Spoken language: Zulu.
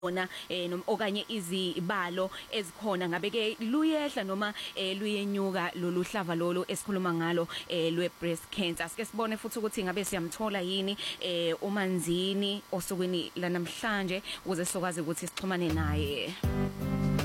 bona okanye izibalo ezikhona ngabe ke luyehla noma luyenyuka lolu hlava lolu esikhuluma ngalo lwe breast cancer. Sike sibone futhi ukuthi ngabe siyamthola yini uManzini osukwini la namhlanje ukuze sizokwazi ukuthi sixhumane naye.